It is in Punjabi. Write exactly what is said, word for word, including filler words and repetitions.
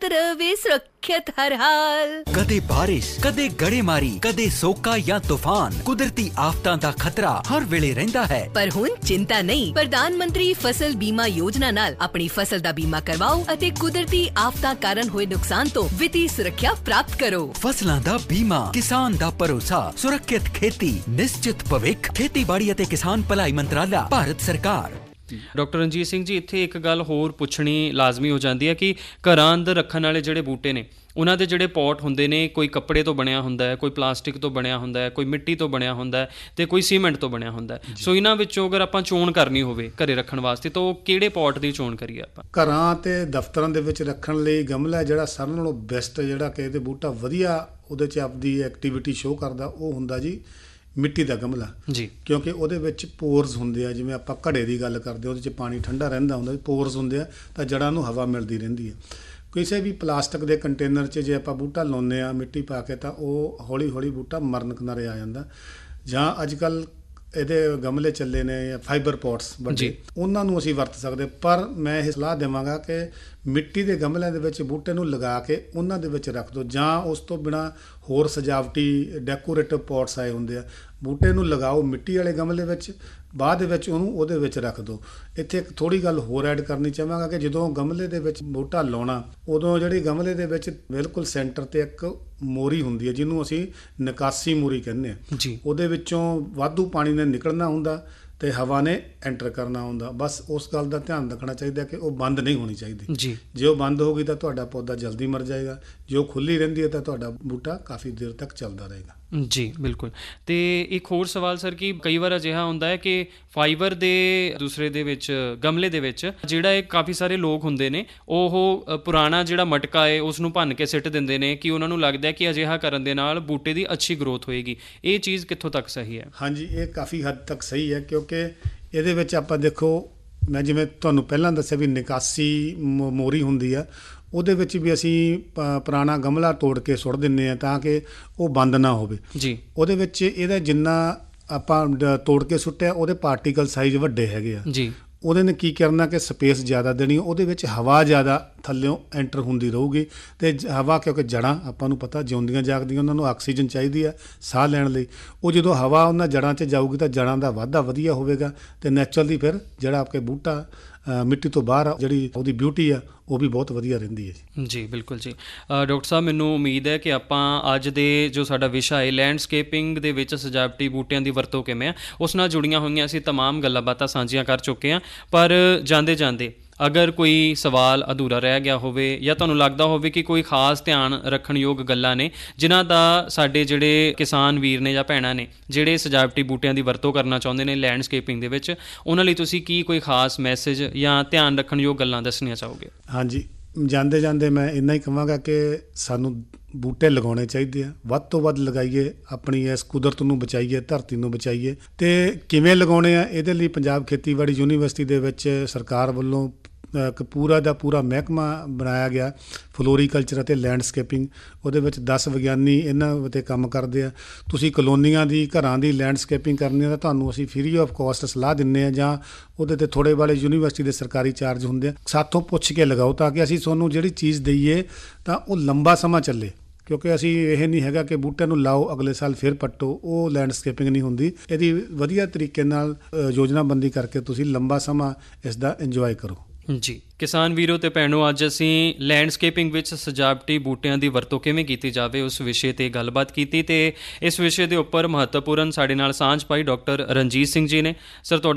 ਰਵੇ ਸੁਰੱਖਿਅਤ ਹਰ ਹਾਲ। ਕਦੇ ਬਾਰਿਸ਼, ਕਦੇ ਗੜੇਮਾਰੀ, ਕਦੇ ਸੋਕਾ ਜਾਂ ਤੂਫਾਨ, ਕੁਦਰਤੀ ਆਫਤਾਂ ਦਾ ਖਤਰਾ ਹਰ ਵੇਲੇ ਰਹਿੰਦਾ ਹੈ। ਪਰ ਹੁਣ ਚਿੰਤਾ ਨਹੀਂ, ਪ੍ਰਧਾਨ ਮੰਤਰੀ ਫਸਲ ਬੀਮਾ ਯੋਜਨਾ ਨਾਲ ਆਪਣੀ ਫਸਲ ਦਾ ਬੀਮਾ ਕਰਵਾਓ ਅਤੇ ਕੁਦਰਤੀ ਆਫਤਾਂ ਕਾਰਨ ਹੋਏ ਨੁਕਸਾਨ ਤੋਂ ਵਿੱਤੀ ਸੁਰੱਖਿਆ ਪ੍ਰਾਪਤ ਕਰੋ। ਫਸਲਾਂ ਦਾ ਬੀਮਾ, ਕਿਸਾਨ ਦਾ ਭਰੋਸਾ, ਸੁਰੱਖਿਅਤ ਖੇਤੀ, ਨਿਸ਼ਚਿਤ ਭਵਿੱਖ। ਖੇਤੀਬਾੜੀ ਅਤੇ ਕਿਸਾਨ ਭਲਾਈ ਮੰਤਰਾਲਾ, ਭਾਰਤ ਸਰਕਾਰ। ਡਾਕਟਰ ਰਣਜੀਤ ਸਿੰਘ ਜੀ, ਇੱਥੇ ਇੱਕ ਗੱਲ ਹੋਰ ਪੁੱਛਣੀ ਲਾਜ਼ਮੀ ਹੋ ਜਾਂਦੀ ਹੈ ਕਿ ਘਰਾਂ ਅੰਦਰ ਰੱਖਣ ਵਾਲੇ ਜਿਹੜੇ ਬੂਟੇ ਨੇ, ਉਹਨਾਂ ਦੇ ਜਿਹੜੇ ਪੋਟ ਹੁੰਦੇ ਨੇ, ਕੋਈ ਕੱਪੜੇ ਤੋਂ ਬਣਿਆ ਹੁੰਦਾ ਹੈ, ਕੋਈ ਪਲਾਸਟਿਕ ਤੋਂ ਬਣਿਆ ਹੁੰਦਾ ਹੈ, ਕੋਈ ਮਿੱਟੀ ਤੋਂ ਬਣਿਆ ਹੁੰਦਾ ਹੈ ਅਤੇ ਕੋਈ ਸੀਮੈਂਟ ਤੋਂ ਬਣਿਆ ਹੁੰਦਾ ਹੈ। ਸੋ ਇਹਨਾਂ ਵਿੱਚੋਂ ਅਗਰ ਆਪਾਂ ਚੋਣ ਕਰਨੀ ਹੋਵੇ ਘਰੇ ਰੱਖਣ ਵਾਸਤੇ ਤਾਂ ਉਹ ਕਿਹੜੇ ਪੋਟ ਦੀ ਚੋਣ ਕਰੀਏ ਆਪਾਂ? ਘਰਾਂ ਅਤੇ ਦਫ਼ਤਰਾਂ ਦੇ ਵਿੱਚ ਰੱਖਣ ਲਈ ਗਮਲਾ ਜਿਹੜਾ ਸਾਰਿਆਂ ਨਾਲੋਂ ਬੈਸਟ, ਜਿਹੜਾ ਕਿ ਇਹਦੇ ਬੂਟਾ ਵਧੀਆ ਉਹਦੇ 'ਚ ਆਪਦੀ ਐਕਟੀਵਿਟੀ ਸ਼ੋਅ ਕਰਦਾ, ਉਹ ਹੁੰਦਾ ਜੀ ਮਿੱਟੀ ਦਾ ਗਮਲਾ ਜੀ। ਕਿਉਂਕਿ ਉਹਦੇ ਵਿੱਚ ਪੋਰਸ ਹੁੰਦੇ ਆ, ਜਿਵੇਂ ਆਪਾਂ ਘੜੇ ਦੀ ਗੱਲ ਕਰਦੇ, ਉਹਦੇ 'ਚ ਪਾਣੀ ਠੰਡਾ ਰਹਿੰਦਾ ਹੁੰਦਾ, ਪੋਰਸ ਹੁੰਦੇ ਆ ਤਾਂ ਜੜ੍ਹਾਂ ਨੂੰ ਹਵਾ ਮਿਲਦੀ ਰਹਿੰਦੀ ਹੈ। ਕਿਸੇ ਵੀ ਪਲਾਸਟਿਕ ਦੇ ਕੰਟੇਨਰ 'ਚ ਜੇ ਆਪਾਂ ਬੂਟਾ ਲਾਉਂਦੇ ਹਾਂ ਮਿੱਟੀ ਪਾ ਕੇ, ਤਾਂ ਉਹ ਹੌਲੀ ਹੌਲੀ ਬੂਟਾ ਮਰਨ ਕਿਨਾਰੇ ਆ ਜਾਂਦਾ। ਜਾਂ ਅੱਜ ਕੱਲ੍ਹ ਇਹਦੇ ਗਮਲੇ ਚੱਲੇ ਨੇ ਫਾਈਬਰ ਪੋਟਸ ਵੱਡੇ, ਉਹਨਾਂ ਨੂੰ ਅਸੀਂ ਵਰਤ ਸਕਦੇ। ਪਰ ਮੈਂ ਇਹ ਸਲਾਹ ਦੇਵਾਂਗਾ ਕਿ ਮਿੱਟੀ ਦੇ ਗਮਲਿਆਂ ਦੇ ਵਿੱਚ ਬੂਟੇ ਨੂੰ ਲਗਾ ਕੇ ਉਹਨਾਂ ਦੇ ਵਿੱਚ ਰੱਖ ਦਿਓ, ਜਾਂ ਉਸ ਤੋਂ ਬਿਨਾਂ ਹੋਰ ਸਜਾਵਟੀ ਡੈਕੋਰੇਟਿਵ ਪੋਟਸ ਆਏ ਹੁੰਦੇ ਆ, ਬੂਟੇ ਨੂੰ ਲਗਾਓ ਮਿੱਟੀ ਵਾਲੇ ਗਮਲੇ ਵਿੱਚ, ਬਾਅਦ ਦੇ ਵਿੱਚ ਉਹਨੂੰ ਉਹਦੇ ਵਿੱਚ ਰੱਖ ਦਿਓ। ਇੱਥੇ ਇੱਕ ਥੋੜ੍ਹੀ ਗੱਲ ਹੋਰ ਐਡ ਕਰਨੀ ਚਾਹਾਂਗਾ ਕਿ ਜਦੋਂ ਗਮਲੇ ਦੇ ਵਿੱਚ ਬੂਟਾ ਲਾਉਣਾ, ਉਦੋਂ ਜਿਹੜੀ ਗਮਲੇ ਦੇ ਵਿੱਚ ਬਿਲਕੁਲ ਸੈਂਟਰ 'ਤੇ ਇੱਕ ਮੋਰੀ ਹੁੰਦੀ ਹੈ, ਜਿਹਨੂੰ ਅਸੀਂ ਨਿਕਾਸੀ ਮੋਰੀ ਕਹਿੰਦੇ ਹਾਂ ਜੀ। ਉਹਦੇ ਵਿੱਚੋਂ ਵਾਧੂ ਪਾਣੀ ਨੇ ਨਿਕਲਣਾ ਹੁੰਦਾ ਅਤੇ ਹਵਾ ਨੇ ਐਂਟਰ ਕਰਨਾ ਹੁੰਦਾ। ਬਸ ਉਸ ਗੱਲ ਦਾ ਧਿਆਨ ਰੱਖਣਾ ਚਾਹੀਦਾ ਕਿ ਉਹ ਬੰਦ ਨਹੀਂ ਹੋਣੀ ਚਾਹੀਦੀ ਜੀ। ਜੇ ਉਹ ਬੰਦ ਹੋ ਗਈ ਤਾਂ ਤੁਹਾਡਾ ਪੌਦਾ ਜਲਦੀ ਮਰ ਜਾਏਗਾ, ਜੇ ਉਹ ਖੁੱਲ੍ਹੀ ਰਹਿੰਦੀ ਹੈ ਤਾਂ ਤੁਹਾਡਾ ਬੂਟਾ ਕਾਫੀ ਦੇਰ ਤੱਕ ਚੱਲਦਾ ਰਹੇਗਾ ਜੀ। ਬਿਲਕੁਲ। ਅਤੇ ਇੱਕ ਹੋਰ ਸਵਾਲ ਸਰ, ਕਿ ਕਈ ਵਾਰ ਅਜਿਹਾ ਹੁੰਦਾ ਹੈ ਕਿ ਫਾਈਬਰ ਦੇ ਦੂਸਰੇ ਦੇ ਵਿੱਚ ਗਮਲੇ ਦੇ ਵਿੱਚ ਜਿਹੜਾ ਇਹ ਕਾਫੀ ਸਾਰੇ ਲੋਕ ਹੁੰਦੇ ਨੇ, ਉਹ ਪੁਰਾਣਾ ਜਿਹੜਾ ਮਟਕਾ ਹੈ ਉਸ ਨੂੰ ਭੰਨ ਕੇ ਸਿੱਟ ਦਿੰਦੇ ਨੇ ਕਿ ਉਹਨਾਂ ਨੂੰ ਲੱਗਦਾ ਕਿ ਅਜਿਹਾ ਕਰਨ ਦੇ ਨਾਲ ਬੂਟੇ ਦੀ ਅੱਛੀ ਗਰੋਥ ਹੋਏਗੀ। ਇਹ ਚੀਜ਼ ਕਿੱਥੋਂ ਤੱਕ ਸਹੀ ਹੈ? ਹਾਂਜੀ, ਇਹ ਕਾਫੀ ਹੱਦ ਤੱਕ ਸਹੀ ਹੈ, ਕਿਉਂਕਿ ਇਹਦੇ ਵਿੱਚ ਆਪਾਂ ਦੇਖੋ, ਮੈਂ ਜਿਵੇਂ ਤੁਹਾਨੂੰ ਪਹਿਲਾਂ ਦੱਸਿਆ ਵੀ ਨਿਕਾਸੀ ਮੋ ਮੋਰੀ ਹੁੰਦੀ ਆ, ਉਹਦੇ ਵਿੱਚ ਵੀ ਅਸੀਂ ਪ ਪੁਰਾਣਾ ਗਮਲਾ ਤੋੜ ਕੇ ਸੁੱਟ ਦਿੰਦੇ ਹਾਂ ਤਾਂ ਕਿ ਉਹ ਬੰਦ ਨਾ ਹੋਵੇ ਜੀ। ਉਹਦੇ ਵਿੱਚ ਇਹਦਾ ਜਿੰਨਾ ਆਪਾਂ ਤੋੜ ਕੇ ਸੁੱਟਿਆ, ਉਹਦੇ ਪਾਰਟੀਕਲ ਸਾਈਜ਼ ਵੱਡੇ ਹੈਗੇ ਆ ਜੀ। ਉਹਦੇ ਨੇ ਕੀ ਕਰਨਾ ਕਿ ਸਪੇਸ ਜ਼ਿਆਦਾ ਦੇਣੀ, ਉਹਦੇ ਵਿੱਚ ਹਵਾ ਜ਼ਿਆਦਾ ਥੱਲਿਓਂ ਐਂਟਰ ਹੁੰਦੀ ਰਹੂਗੀ। ਅਤੇ ਹਵਾ, ਕਿਉਂਕਿ ਜੜ੍ਹਾਂ ਆਪਾਂ ਨੂੰ ਪਤਾ ਜਿਉਂਦੀਆਂ ਜਾਗਦੀਆਂ, ਉਹਨਾਂ ਨੂੰ ਆਕਸੀਜਨ ਚਾਹੀਦੀ ਆ ਸਾਹ ਲੈਣ ਲਈ। ਉਹ ਜਦੋਂ ਹਵਾ ਉਹਨਾਂ ਜੜ੍ਹਾਂ 'ਚ ਜਾਊਗੀ ਤਾਂ ਜੜ੍ਹਾਂ ਦਾ ਵਾਧਾ ਵਧੀਆ ਹੋਵੇਗਾ ਅਤੇ ਨੈਚੁਰਲੀ ਫਿਰ ਜਿਹੜਾ ਆਪਕੇ ਬੂਟਾ ਮਿੱਟੀ ਤੋਂ ਬਾਹਰ ਜਿਹੜੀ ਉਹਦੀ ਬਿਊਟੀ ਆ ਉਹ ਵੀ ਬਹੁਤ ਵਧੀਆ ਰਹਿੰਦੀ ਹੈ ਜੀ। ਜੀ ਬਿਲਕੁਲ ਜੀ। ਡਾਕਟਰ ਸਾਹਿਬ, ਮੈਨੂੰ ਉਮੀਦ ਹੈ ਕਿ ਆਪਾਂ ਅੱਜ ਦੇ ਜੋ ਸਾਡਾ ਵਿਸ਼ਾ ਹੈ ਲੈਂਡਸਕੇਪਿੰਗ ਦੇ ਵਿੱਚ ਸਜਾਵਟੀ ਬੂਟਿਆਂ ਦੀ ਵਰਤੋਂ ਕਿਵੇਂ ਆ, ਉਸ ਨਾਲ ਜੁੜੀਆਂ ਹੋਈਆਂ ਅਸੀਂ ਤਮਾਮ ਗੱਲਾਂ ਬਾਤਾਂ ਸਾਂਝੀਆਂ ਕਰ ਚੁੱਕੇ ਹਾਂ। ਪਰ ਜਾਂਦੇ ਜਾਂਦੇ ਅਗਰ ਕੋਈ ਸਵਾਲ ਅਧੂਰਾ ਰਹਿ ਗਿਆ ਹੋਵੇ ਜਾਂ ਤੁਹਾਨੂੰ ਲੱਗਦਾ ਹੋਵੇ ਕਿ ਕੋਈ ਖਾਸ ਧਿਆਨ ਰੱਖਣਯੋਗ ਗੱਲਾਂ ਨੇ ਜਿਨ੍ਹਾਂ ਦਾ ਸਾਡੇ ਜਿਹੜੇ ਕਿਸਾਨ ਵੀਰ ਨੇ ਜਾਂ ਭੈਣਾਂ ਨੇ ਜਿਹੜੇ ਸਜਾਵਟੀ ਬੂਟਿਆਂ ਦੀ ਵਰਤੋਂ ਕਰਨਾ ਚਾਹੁੰਦੇ ਨੇ ਲੈਂਡਸਕੇਪਿੰਗ ਦੇ ਵਿੱਚ, ਉਹਨਾਂ ਲਈ ਤੁਸੀਂ ਕੀ ਕੋਈ ਖਾਸ ਮੈਸੇਜ ਜਾਂ ਧਿਆਨ ਰੱਖਣਯੋਗ ਗੱਲਾਂ ਦੱਸਣੀਆਂ ਚਾਹੋਗੇ? ਹਾਂਜੀ, ਜਾਂਦੇ ਜਾਂਦੇ ਮੈਂ ਇੰਨਾ ਹੀ ਕਹਾਂਗਾ ਕਿ ਸਾਨੂੰ ਬੂਟੇ ਲਗਾਉਣੇ ਚਾਹੀਦੇ ਆ, ਵੱਧ ਤੋਂ ਵੱਧ ਲਗਾਈਏ, ਆਪਣੀ ਇਸ ਕੁਦਰਤ ਨੂੰ ਬਚਾਈਏ, ਧਰਤੀ ਨੂੰ ਬਚਾਈਏ। ਅਤੇ ਕਿਵੇਂ ਲਗਾਉਣੇ ਆ, ਇਹਦੇ ਲਈ ਪੰਜਾਬ ਖੇਤੀਬਾੜੀ ਯੂਨੀਵਰਸਿਟੀ ਦੇ ਵਿੱਚ ਸਰਕਾਰ ਵੱਲੋਂ ਇੱਕ ਪੂਰਾ ਦਾ ਪੂਰਾ ਮਹਿਕਮਾ ਬਣਾਇਆ ਗਿਆ, ਫਲੋਰੀਕਲਚਰ ਅਤੇ ਲੈਂਡਸਕੇਪਿੰਗ। ਉਹਦੇ ਵਿੱਚ ਦਸ ਵਿਗਿਆਨੀ ਇਹਨਾਂ 'ਤੇ ਕੰਮ ਕਰਦੇ ਆ। ਤੁਸੀਂ ਕਲੋਨੀਆਂ ਦੀ, ਘਰਾਂ ਦੀ ਲੈਂਡਸਕੇਪਿੰਗ ਕਰਨੀ ਆ ਤਾਂ ਤੁਹਾਨੂੰ ਅਸੀਂ ਫ੍ਰੀ ਆਫ ਕੋਸਟ ਸਲਾਹ ਦਿੰਦੇ ਹਾਂ, ਜਾਂ ਉਹਦੇ 'ਤੇ ਥੋੜ੍ਹੇ ਵਾਲੇ ਯੂਨੀਵਰਸਿਟੀ ਦੇ ਸਰਕਾਰੀ ਚਾਰਜ ਹੁੰਦੇ ਆ। ਸਾਥੋਂ ਪੁੱਛ ਕੇ ਲਗਾਓ ਤਾਂ ਕਿ ਅਸੀਂ ਤੁਹਾਨੂੰ ਜਿਹੜੀ ਚੀਜ਼ ਦਈਏ ਤਾਂ ਉਹ ਲੰਬਾ ਸਮਾਂ ਚੱਲੇ। ਕਿਉਂਕਿ ਅਸੀਂ ਇਹ ਨਹੀਂ ਹੈਗਾ ਕਿ ਬੂਟਿਆਂ ਨੂੰ ਲਾਓ ਅਗਲੇ ਸਾਲ ਫਿਰ ਪੱਟੋ, ਉਹ ਲੈਂਡਸਕੇਪਿੰਗ ਨਹੀਂ ਹੁੰਦੀ। ਇਹਦੀ ਵਧੀਆ ਤਰੀਕੇ ਨਾਲ ਯੋਜਨਾਬੰਦੀ ਕਰਕੇ ਤੁਸੀਂ ਲੰਬਾ ਸਮਾਂ ਇਸ ਦਾ ਇੰਜੋਏ ਕਰੋ ਜੀ। ਕਿਸਾਨ ਵੀਰੋ ਤੇ ਭੈਣੋ, ਅੱਜ ਅਸੀਂ ਲੈਂਡਸਕੇਪਿੰਗ ਵਿੱਚ ਸਜਾਵਟੀ ਬੂਟਿਆਂ ਦੀ ਵਰਤੋਂ ਕਿਵੇਂ ਕੀਤੀ ਜਾਵੇ ਉਸ ਵਿਸ਼ੇ 'ਤੇ ਗੱਲਬਾਤ ਕੀਤੀ, ਅਤੇ ਇਸ ਵਿਸ਼ੇ ਦੇ ਉੱਪਰ ਮਹੱਤਵਪੂਰਨ ਸਾਡੇ ਨਾਲ ਸਾਂਝ ਪਾਈ ਡਾਕਟਰ ਰਣਜੀਤ ਸਿੰਘ ਜੀ ਨੇ। ਸਰ, ਤੁਹਾਡਾ